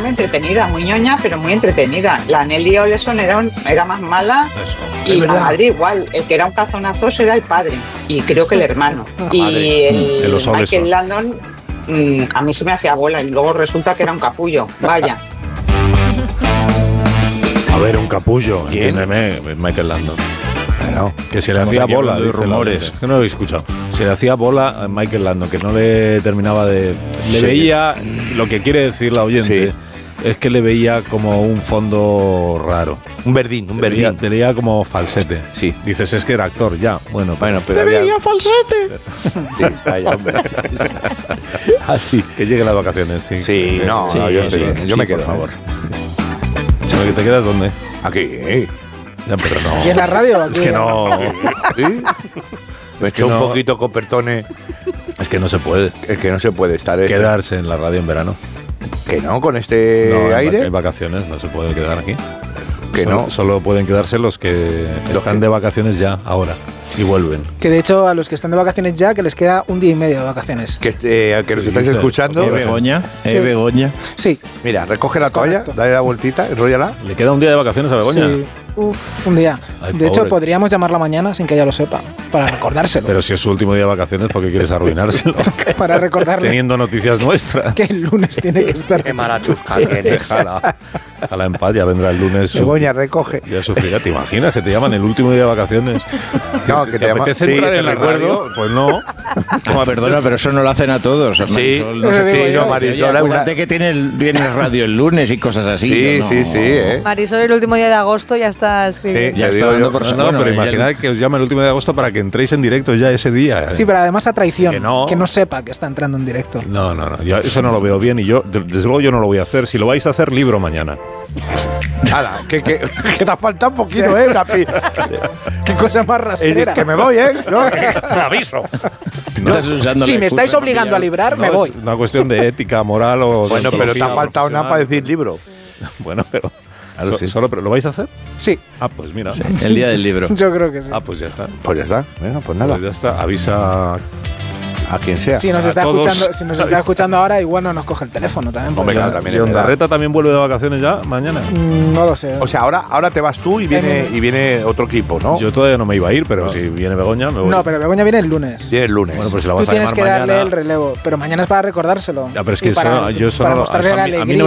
muy entretenida, muy ñoña, pero muy entretenida. La Nelly Oleson era más mala. Eso. Y la madre igual. El que era un cazonazos era el padre. Y creo que el hermano. Y el los Oleson. Michael Landon, a mí se me hacía bola. Y luego resulta que era un capullo. Vaya. A ver, un capullo. ¿Quién? Entiéndeme, Michael Landon. Bueno, Que se le estamos hacía aquí bola, hablando de dice rumores. la gente. Que no lo habéis escuchado. Se le hacía bola a Michael Landon, que no le terminaba de... Le Sí. veía, lo que quiere decir la oyente, es que le veía como un fondo raro. un verdín, un Te veía, verdín. te veía como falsete. Sí. Dices, es que era actor, ya. Bueno, Bueno, pero había... falsete! Sí, vaya, hombre. Así, que lleguen las vacaciones, sí. Sí, no, Sí, no, yo estoy bien. Yo sí, me quedo, por favor. ¿Te quedas dónde? Aquí. Ya, pero no. ¿Y en la radio? Es que no. ¿Sí? Me que echo un no. poquito copertone. Es que no se puede Es que no se puede estar. quedarse en la radio en verano. Que no, con este No, aire. en vacaciones no se puede quedar aquí. Que solo, no. Solo pueden quedarse los que están que- de vacaciones ya, ahora. Y vuelven. Que de hecho a los que están de vacaciones ya, que les queda un día y medio de vacaciones. Que nos estáis dices? escuchando. Begoña, Sí. Begoña. Sí, Mira, recoge la toalla, Correcto. dale la vueltita, enróllala. ¿Le queda un día de vacaciones a Begoña? sí. Un día. Ay, De hecho, pobre. podríamos llamarla mañana sin que ella lo sepa, para recordárselo. Pero si es su último día de vacaciones, ¿por qué quieres arruinárselo? Para recordarle Teniendo noticias nuestras. que el lunes tiene que estar. Qué mala chusca tienes. Déjala. A la en paz, ya vendrá el lunes. Begoña, recoge. Ya sufrirá. ¿Te imaginas que te llaman el último día de vacaciones? No, que te llama- apetece sí, entrar te en la recuerdo. radio? Pues no. Perdona, pero eso no lo hacen a todos. Sí, Marisol, no sé sí, qué. no, Oye, Marisol, acuérdate que tiene radio el lunes y cosas así. Sí, ¿no? sí. Marisol, el último día de agosto ya está escribiendo. Ya Te está digo dando yo. por No, bueno, pero ya imaginad que os llame el último de agosto para que entréis en directo ya ese día. Sí, pero además a traición. Que no. sepa que está entrando en directo. No. Yo eso no lo veo bien y yo, desde luego, yo no lo voy a hacer. Si lo vais a hacer, libro mañana. Hala, que te ha faltado un poquito, Una Qué cosa más rastrera. que me voy, ¿no? Te aviso. Estás usando Si la me excusa estáis para obligando pillar. a librar, me No, voy. es una cuestión de ética, moral o... Bueno, pero te ha deontología faltado nada para decir libro. profesional. Bueno, pero... Claro, sí. ¿Pero lo vais a hacer? Sí, Ah, pues mira. El día del libro. yo creo que sí. Ah, pues ya está. Pues ya está. Venga, pues nada. Pues ya está. Avisa... A quien sea. Si nos a está todos. escuchando, si nos está escuchando ahora, igual no nos coge el teléfono también. Hombre, porque- claro, también ¿Y es verdad. Ondarreta también vuelve de vacaciones ya mañana? No lo sé. O sea, ahora te vas tú y viene otro equipo, ¿no? Yo todavía no me iba a ir, pero si viene Begoña, me voy. No, pero Begoña viene el lunes. Viene el lunes. Bueno, pues si la Tú vas a tienes llamar que darle mañana... el relevo, pero mañana es para recordárselo. Ya, pero es Y que para, yo eso para no- mostrarle eso la a mí no alegría.